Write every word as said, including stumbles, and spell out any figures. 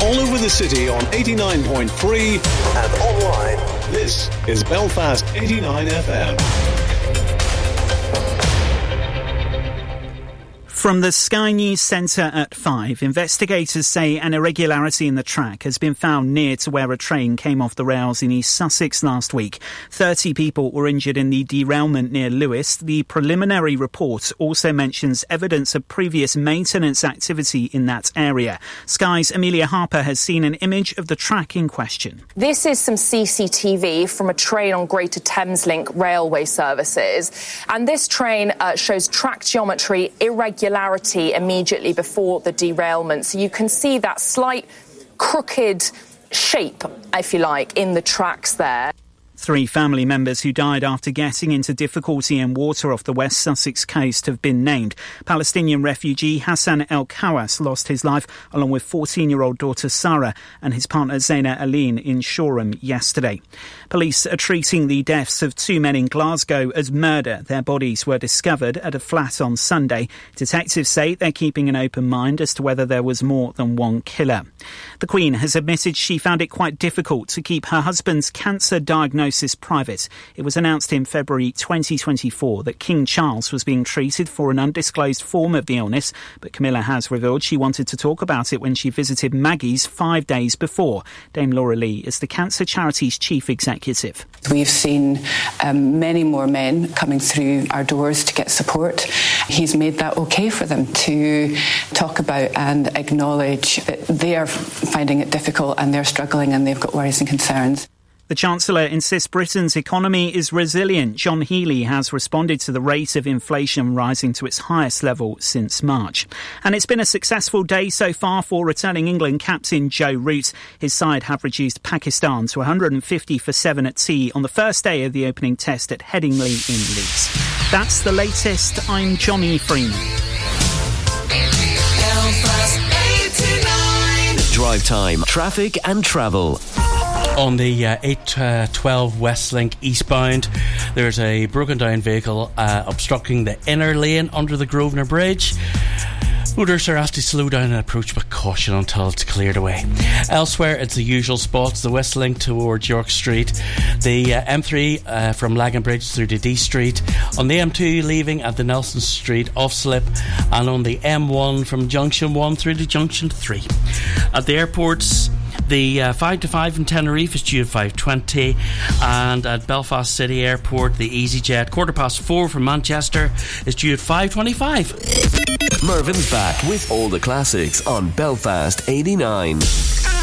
all over the city on eighty-nine point three and online. This is Belfast eighty-nine F M. From the Sky News Centre at five, investigators say an irregularity in the track has been found near to where a train came off the rails in East Sussex last week. thirty people were injured in the derailment near Lewis. The preliminary report also mentions evidence of previous maintenance activity in that area. Sky's Amelia Harper has seen an image of the track in question. This is some C C T V from a train on Greater Thameslink railway services. And this train uh, shows track geometry irregular immediately before the derailment. So you can see that slight crooked shape, if you like, in the tracks there. Three family members who died after getting into difficulty in water off the West Sussex coast have been named. Palestinian refugee Hassan El Kawas lost his life along with fourteen-year-old daughter Sarah and his partner Zaina Aline in Shoreham yesterday. Police are treating the deaths of two men in Glasgow as murder. Their bodies were discovered at a flat on Sunday. Detectives say they're keeping an open mind as to whether there was more than one killer. The Queen has admitted she found it quite difficult to keep her husband's cancer diagnosis private. It was announced in February twenty twenty-four that King Charles was being treated for an undisclosed form of the illness, but Camilla has revealed she wanted to talk about it when she visited Maggie's five days before. Dame Laura Lee is the cancer charity's chief executive. We've seen um, many more men coming through our doors to get support. He's made that okay for them to talk about and acknowledge that they are finding it difficult and they're struggling and they've got worries and concerns. The Chancellor insists Britain's economy is resilient. John Healey has responded to the rate of inflation rising to its highest level since March. And it's been a successful day so far for returning England captain Joe Root. His side have reduced Pakistan to one hundred fifty for seven at tea on the first day of the opening test at Headingley in Leeds. That's the latest. I'm Johnny Freeman. Drive time, traffic and travel. On the uh, eight twelve Westlink eastbound, there's a broken down vehicle uh, obstructing the inner lane under the Grosvenor Bridge. Motorists are asked to slow down and approach with caution until it's cleared away. Elsewhere, it's the usual spots: the Westlink towards York Street, the uh, M three uh, from Lagan Bridge through to D Street, on the M two leaving at the Nelson Street off slip, and on the M one from Junction one through to Junction three. At the airports, the uh, five to five in Tenerife is due at five twenty, and at Belfast City Airport, the EasyJet quarter past four from Manchester is due at five twenty-five. Mervyn's back with all the classics on Belfast eighty-nine.